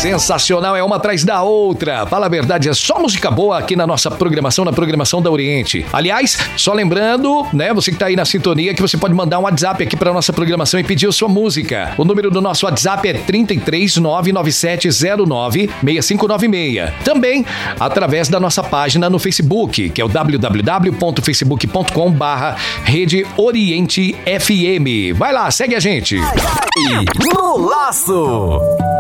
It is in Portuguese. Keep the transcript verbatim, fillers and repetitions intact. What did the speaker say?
Sensacional, é uma atrás da outra. Fala a verdade, é só música boa aqui na nossa programação, na programação da Oriente. Aliás, só lembrando, né, você que tá aí na sintonia, que você pode mandar um WhatsApp aqui pra nossa programação e pedir a sua música. O número do nosso WhatsApp é trinta e três, nove nove sete zero nove, seis cinco nove seis. Também através da nossa página no Facebook, que é o w w w ponto facebook ponto com barra Rede Oriente F M. Vai lá, segue a gente. No Laço.